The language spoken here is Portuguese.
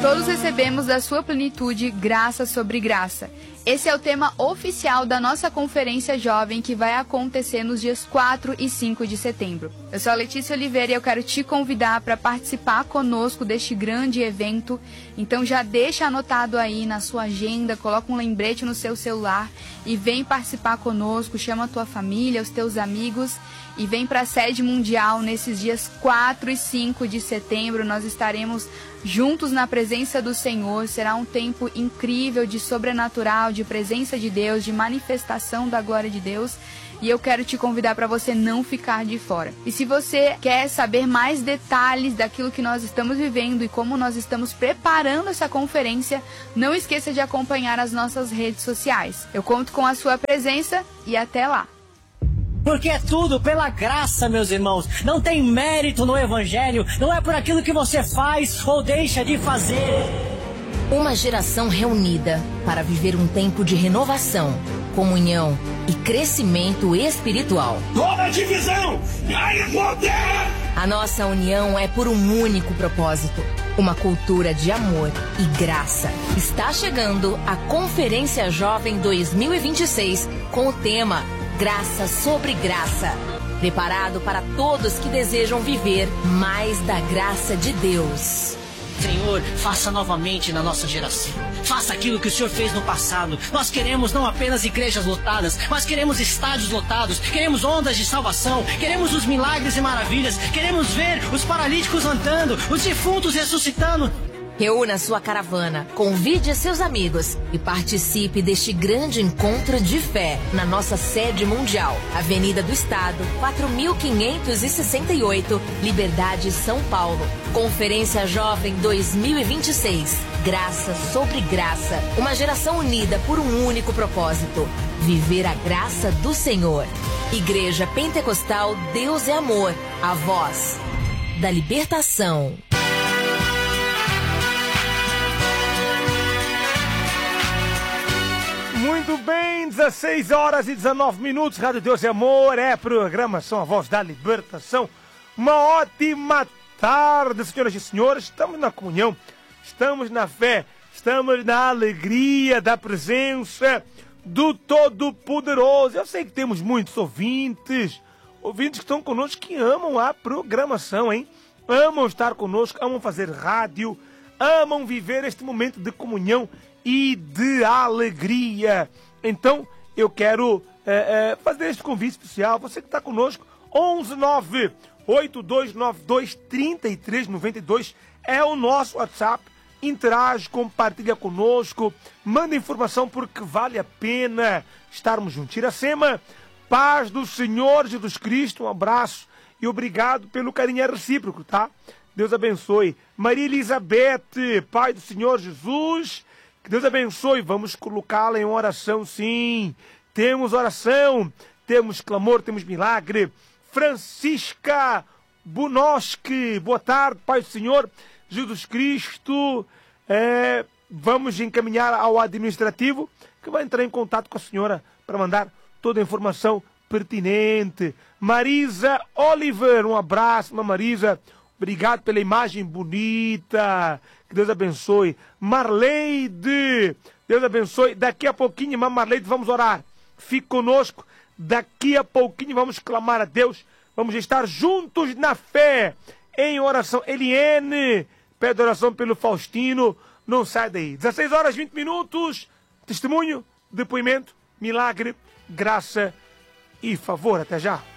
Todos recebemos da sua plenitude graça sobre graça. Esse é o tema oficial da nossa Conferência Jovem, que vai acontecer nos dias 4 e 5 de setembro. Eu sou a Letícia Oliveira e eu quero te convidar para participar conosco deste grande evento. Então já deixa anotado aí na sua agenda, coloca um lembrete no seu celular e vem participar conosco, chama a tua família, os teus amigos e vem para a sede mundial nesses dias 4 e 5 de setembro. Nós estaremos juntos na presença do Senhor. Será um tempo incrível de sobrenatural, de presença de Deus, de manifestação da glória de Deus. E eu quero te convidar para você não ficar de fora. E se você quer saber mais detalhes daquilo que nós estamos vivendo e como nós estamos preparando essa conferência, não esqueça de acompanhar as nossas redes sociais. Eu conto com a sua presença e até lá. Porque é tudo pela graça, meus irmãos. Não tem mérito no Evangelho. Não é por aquilo que você faz ou deixa de fazer. Uma geração reunida para viver um tempo de renovação, comunhão e crescimento espiritual. Toda divisão cai por terra! A nossa união é por um único propósito. Uma cultura de amor e graça. Está chegando a Conferência Jovem 2026 com o tema Graça sobre Graça. Preparado para todos que desejam viver mais da graça de Deus. Senhor, faça novamente na nossa geração. Faça aquilo que o Senhor fez no passado. Nós queremos não apenas igrejas lotadas, mas queremos estádios lotados. Queremos ondas de salvação. Queremos os milagres e maravilhas. Queremos ver os paralíticos andando, os defuntos ressuscitando. Reúna sua caravana, convide seus amigos e participe deste grande encontro de fé na nossa sede mundial, Avenida do Estado, 4568, Liberdade, São Paulo. Conferência Jovem 2026. Graça sobre graça. Uma geração unida por um único propósito: viver a graça do Senhor. Igreja Pentecostal Deus é Amor, a voz da libertação. Muito bem, 16 horas e 19 minutos, Rádio Deus é Amor, é programação, a voz da libertação. Uma ótima tarde, senhoras e senhores, estamos na comunhão, estamos na fé, estamos na alegria da presença do Todo-Poderoso. Eu sei que temos muitos ouvintes que estão conosco, que amam a programação, hein? Amam estar conosco, amam fazer rádio, amam viver este momento de comunhão e de alegria. Então, eu quero fazer este convite especial. Você que está conosco, 119-8292-3392 é o nosso WhatsApp. Interage, compartilha conosco, manda informação, porque vale a pena estarmos juntos. Iracema, paz do Senhor Jesus Cristo, um abraço e obrigado pelo carinho recíproco, tá? Deus abençoe. Maria Elizabeth, Pai do Senhor Jesus, que Deus abençoe. Vamos colocá-la em oração, sim. Temos oração, temos clamor, temos milagre. Francisca Bunoski, boa tarde, Pai do Senhor Jesus Cristo. Vamos encaminhar ao administrativo, que vai entrar em contato com a senhora para mandar toda a informação pertinente. Marisa Oliver, um abraço, Marisa. Obrigado pela imagem bonita. Que Deus abençoe. Marleide, Deus abençoe. Daqui a pouquinho, Marleide, vamos orar. Fique conosco. Daqui a pouquinho vamos clamar a Deus. Vamos estar juntos na fé, em oração. Eliene, pede oração pelo Faustino. Não sai daí. 16 horas, 20 minutos. Testemunho, depoimento, milagre, graça e favor. Até já.